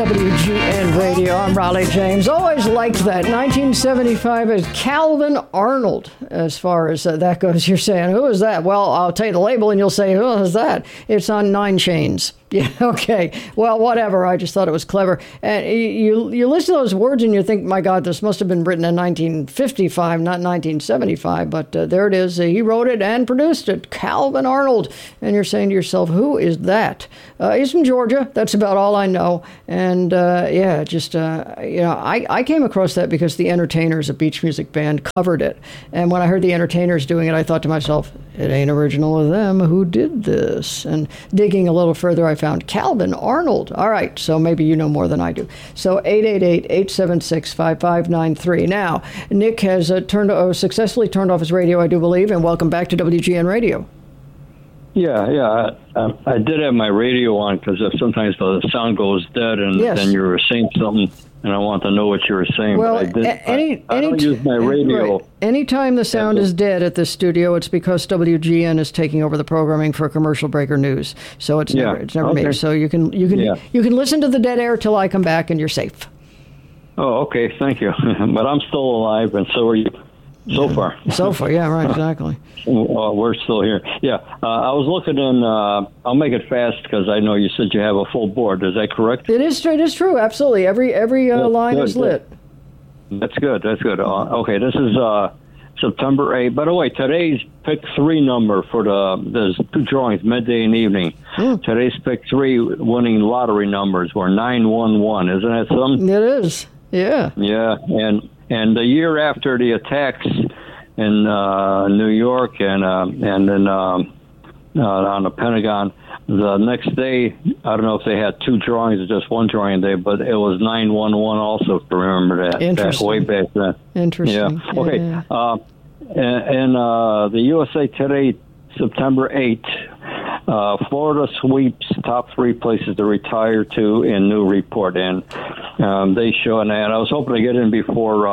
WGN Radio. I'm Raleigh James. Always liked that. 1975 as Calvin Arnold, as far as that goes. You're saying, who is that? Well, I'll tell you the label and you'll say, who is that? It's on 9 Chains. Yeah, okay. Well, whatever. I just thought it was clever. And you listen to those words and you think, my God, this must have been written in 1955, not 1975. But there it is. He wrote it and produced it. Calvin Arnold. And you're saying to yourself, who is that? He's from Georgia. That's about all I know. And I came across that because the Entertainers, a beach music band, covered it. And when I heard the Entertainers doing it, I thought to myself, it ain't original of them. Who did this? And digging a little further, I found Calvin Arnold. All right, so maybe you know more than I do. So 888-876-5593. Now, Nick has successfully turned off his radio, I do believe, and welcome back to WGN Radio. Yeah. I did have my radio on because sometimes the sound goes dead and then you were saying something and I want to know what you were saying. Well, but I don't use my radio. Right. Anytime the sound is dead at the studio, it's because WGN is taking over the programming for commercial break or news. So it's never me. So you can listen to the dead air till I come back and you're safe. Oh, okay. Thank you. But I'm still alive and so are you. So far, yeah, right, exactly. We're still here. Yeah, I was looking in. I'll make it fast because I know you said you have a full board. Is that correct? It is true. Absolutely, every line is lit. That's good. Okay, this is September 8th. By the way, today's pick 3 number for there's 2 drawings, midday and evening. Today's pick 3 winning lottery numbers were 911. Isn't that something? It is. Yeah. Yeah, and the year after the attacks in New York and then on the Pentagon, the next day, I don't know if they had 2 drawings or just 1 drawing day, but it was 911 also, to remember that. Interesting. Way back then. Interesting. Yeah. Okay. Yeah. And the USA Today, September 8th, Florida sweeps top 3 places to retire to in new report. And they show an ad. I was hoping to get in before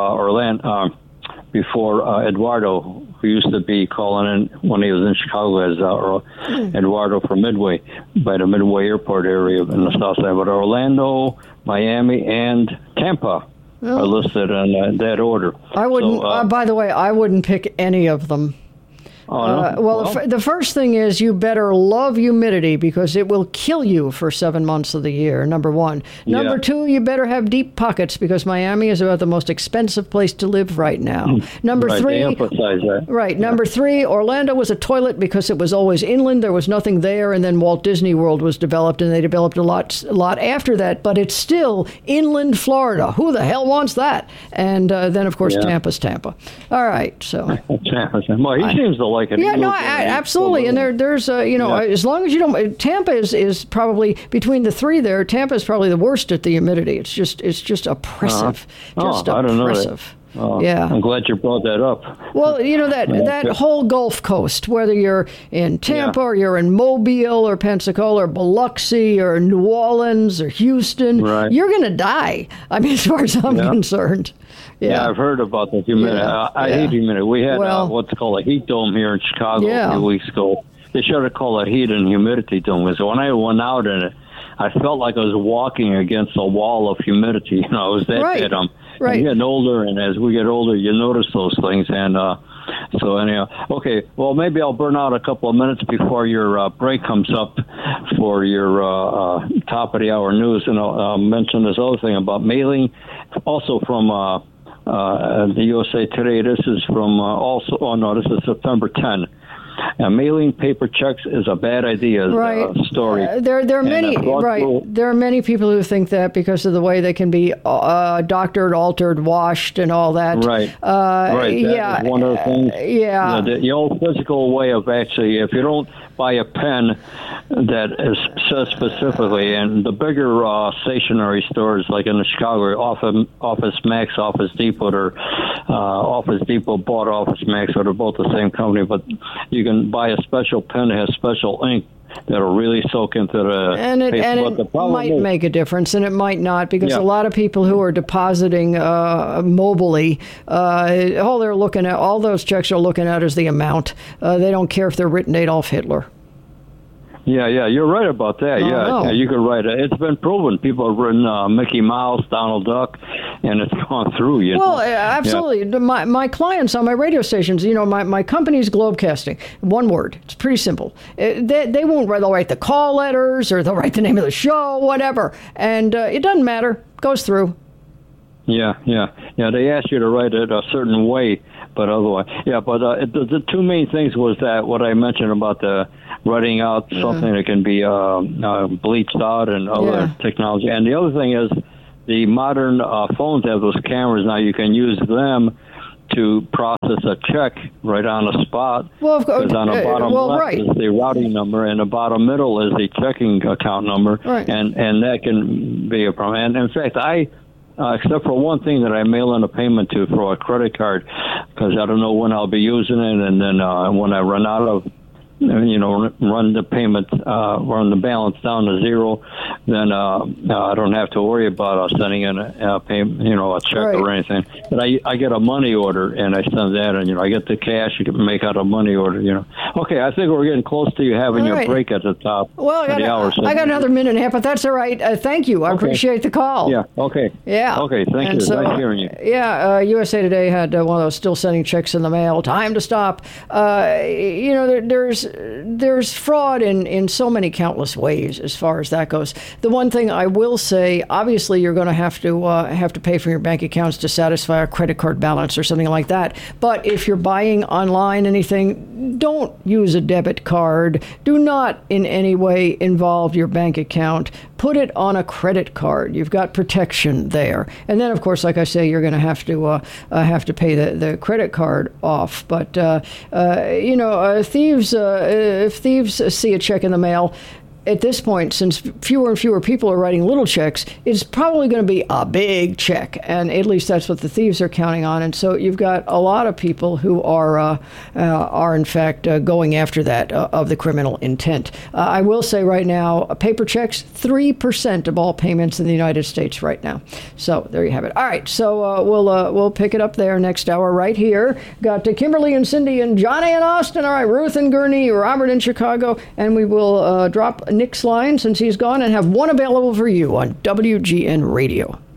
Eduardo, who used to be calling in when he was in Chicago as Eduardo from Midway, by the Midway Airport area in the south side. But Orlando, Miami, and Tampa are listed in that order. I wouldn't. By the way, I wouldn't pick any of them. Oh, no? The first thing is you better love humidity because it will kill you for 7 months of the year, number 1. Number 2, you better have deep pockets because Miami is about the most expensive place to live right now. Number 3, they emphasize that. Right. Yeah. Number 3, Orlando was a toilet because it was always inland. There was nothing there, and then Walt Disney World was developed, and they developed a lot after that, but it's still inland Florida. Who the hell wants that? And then, of course, Tampa's Tampa. All right, so. Well, he seems to like it. Yeah, no, absolutely. And there's as long as you don't, Tampa is probably, between the 3 there, Tampa is probably the worst at the humidity. It's just oppressive. I don't know that. Yeah. I'm glad you brought that up. Well, that whole Gulf Coast, whether you're in Tampa or you're in Mobile or Pensacola or Biloxi or New Orleans or Houston, you're going to die. I mean, as far as I'm concerned. Yeah, I've heard about the humidity. I hate humidity. We had what's called a heat dome here in Chicago a few weeks ago. They should have called it a heat and humidity dome. So when I went out in it, I felt like I was walking against a wall of humidity. It was that bad. I'm getting older, and as we get older, you notice those things. And so anyhow, okay. Well, maybe I'll burn out a couple of minutes before your break comes up for your top of the hour news, and I'll mention this other thing about mailing, also from the USA Today. This is from this is September 10. Mailing paper checks is a bad idea. Story. There are many. There are many people who think that because of the way they can be doctored, altered, washed, and all that. Right. That is one of the things. The old physical way of actually, if you don't buy a pen that says specifically, and the bigger stationery stores like in Chicago, Office Max, Office Depot, or Office Depot bought Office Max, so they're both the same company, but you can buy a special pen that has special ink that'll really soak into the paper. And it might make a difference, and it might not, because a lot of people who are depositing mobily, all those checks are looking at is the amount. They don't care if they're written Adolf Hitler. Yeah, you're right about that. Yeah, you could write it. It's been proven. People have written Mickey Mouse, Donald Duck, and it's gone through. Well, absolutely. Yeah. My clients on my radio stations, my company's Globecasting. One word. It's pretty simple. They won't they'll write the call letters or they'll write the name of the show, whatever. And it doesn't matter. Goes through. Yeah. They ask you to write it a certain way, but otherwise, But the two main things was that what I mentioned about the writing out something that can be bleached out and other technology, and the other thing is the modern phones have those cameras now. You can use them to process a check right on the spot. Well, of course. Because on the bottom left is the routing number, and the bottom middle is the checking account number, and that can be a problem. And in fact, except for one thing that I mail in a payment to for a credit card, because I don't know when I'll be using it, and then when I run out of, run the payment, run the balance down to zero, then I don't have to worry about sending in a payment, a check or anything. But I get a money order, and I send that, and I get the cash. You can make out a money order. Okay, I think we're getting close to you having your break at the top. Well, I got another minute and a half, but that's all right. Thank you. I appreciate the call. Yeah. Okay. Yeah. Okay. Thank you. So, nice hearing you. Yeah. USA Today had one of those still sending checks in the mail. Time to stop. There's fraud in so many countless ways as far as that goes. The one thing I will say, obviously, you're going to have to pay for your bank accounts to satisfy a credit card balance or something like that. But if you're buying online anything, don't use a debit card. Do not in any way involve your bank account. Put it on a credit card. You've got protection there. And then, of course, like I say, you're going to have to pay the credit card off. But thieves. If thieves see a check in the mail, at this point, since fewer and fewer people are writing little checks, it's probably going to be a big check, and at least that's what the thieves are counting on. And so you've got a lot of people who are in fact going after that of the criminal intent. I will say right now, paper checks, 3% of all payments in the United States right now. So there you have it. All right, so we'll pick it up there next hour right here. Got Kimberly and Cindy and Johnny in Austin. All right, Ruth and Gurney, Robert in Chicago, and we will drop Nick's line since he's gone and have one available for you on WGN Radio.